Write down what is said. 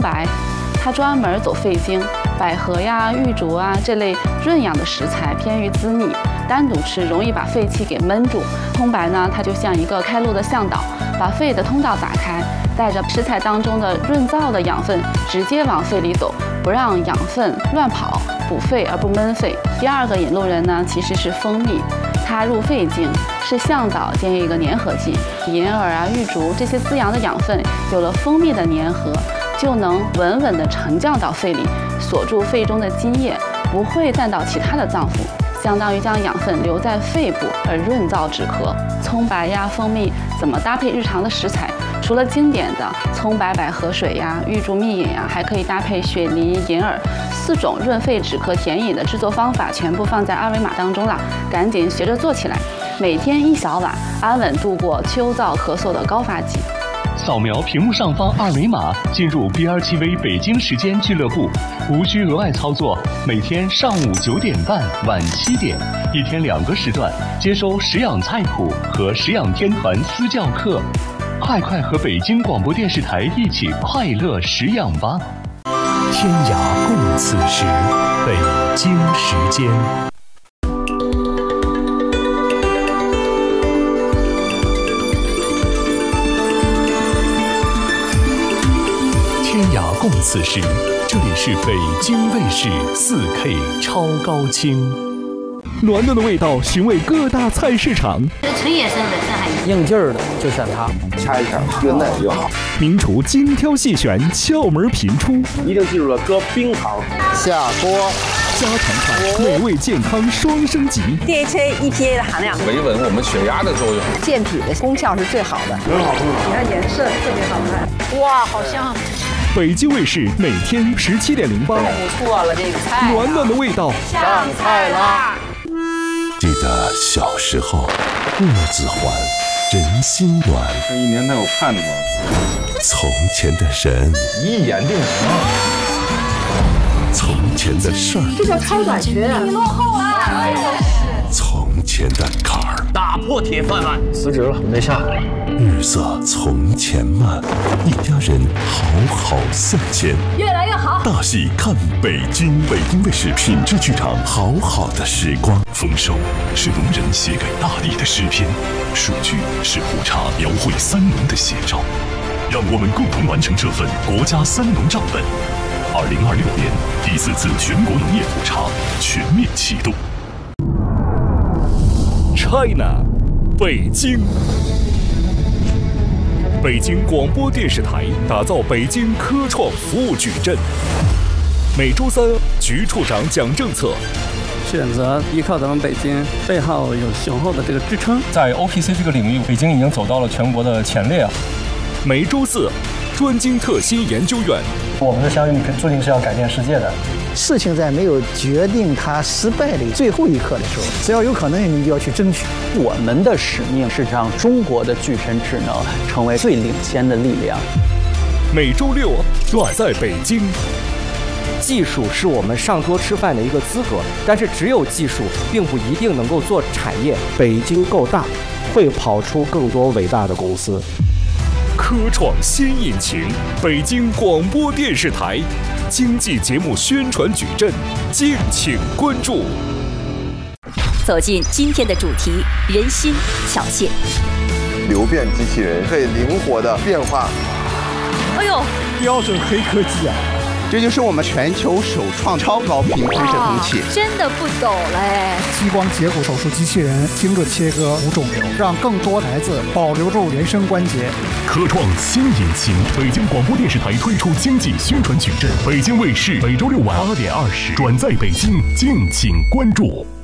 白，它专门走肺经，百合呀、玉竹啊这类润养的食材偏于滋腻，单独吃容易把肺气给闷住。葱白呢，它就像一个开路的向导，把肺的通道打开，带着食材当中的润燥的养分直接往肺里走，不让养分乱跑，补肺而不闷肺。第二个引路人呢，其实是蜂蜜，它入肺经，是向导兼一个粘合剂。银耳啊、玉竹这些滋养的养分，有了蜂蜜的粘合，就能稳稳地沉降到肺里，锁住肺中的津液，不会散到其他的脏腑，相当于将养分留在肺部而润燥止咳。葱白呀、蜂蜜怎么搭配日常的食材？除了经典的葱白百合水呀、玉竹蜜饮呀，还可以搭配雪梨、银耳4种润肺止咳甜饮的制作方法，全部放在2维码当中了，赶紧学着做起来，每天1小碗，安稳度过秋燥咳嗽的高发期。 扫描屏幕上方2维码，进入 BRTV 北京时间俱乐部，无需额外操作。每天上午9点半、晚7点，1天2个时段，接收食养菜谱和食养天团私教课。快和北京广播电视台一起快乐食养吧！ 天涯共此时，北京时间。天涯共此时，这里是北京卫视4K 超高清。暖暖的味道寻味各大菜市场。 纯野生的上海硬劲儿的就选它， 掐一下越嫩越好。 名厨精挑细选，窍门频出， 一定记住了，搁冰糖，下锅， 家常菜，美味健康双升级。 DHA、EPA 的含量维稳我们血压的作用， 健脾的功效是最好的， 很好， 你看颜色特别好看，哇，好香！ 北京卫视每天17点08， 不错了，这个菜暖暖的味道上菜啦！ 记得小时候，木子还，人心暖。 这1年才有盼头。 从前的人一眼定情， 从前的事儿， 这叫超短裙，你落后了。 从前的坎儿， 打破铁饭碗，辞职了，没下来。 日色从前慢，一家人好好向前， 越来越好。 大戏看北京，北京卫视品质剧场，好好的时光。丰收是农人写给大地的诗篇，数据是普查描绘三农的写照。让我们共同完成这份国家三农账本。2026年第4次全国农业普查全面启动。 China， 北京。北京广播电视台打造北京科创服务矩阵。每周3，局处长讲政策。 选择依靠咱们北京，背后有雄厚的这个支撑。 在 OPC 这个领域，北京已经走到了全国的前列。 每周4，专精特新研究院。 我们的相遇注定是要改变世界的。 事情在没有决定它失败的最后一刻的时候，只要有可能，你就要去争取。 我们的使命是让中国的具身智能成为最领先的力量。 每周6，暖在北京。 技术是我们上桌吃饭的一个资格，但是只有技术并不一定能够做产业。 北京够大，会跑出更多伟大的公司。 科创新引擎，北京广播电视台经济节目宣传矩阵，敬请关注。 走进今天的主题：人心巧线。 流变机器人可以灵活的变化。 哎呦， 标准黑科技啊！ 这就是我们全球首创超高频放射空气， 真的不抖嘞！ 激光截骨手术机器人精准切割无肿瘤，让更多孩子保留住原生关节。 科创新引擎，北京广播电视台推出经济宣传矩阵，北京卫视每周6晚8点20，转载北京，敬请关注。